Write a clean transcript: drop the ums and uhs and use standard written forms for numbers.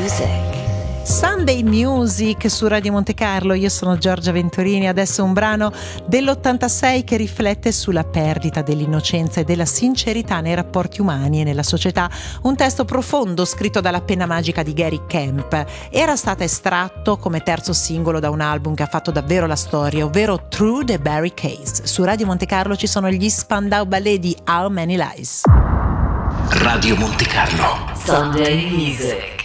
Sunday Music su Radio Monte Carlo. Io sono Giorgia Venturini. Adesso un brano dell'86 che riflette sulla perdita dell'innocenza e della sincerità nei rapporti umani e nella società. Un testo profondo scritto dalla penna magica di Gary Kemp. Era stato estratto come terzo singolo da un album che ha fatto davvero la storia, ovvero Through the Barricades. Su Radio Monte Carlo ci sono gli Spandau Ballet di How Many Lies. Radio Monte Carlo. Sunday Music.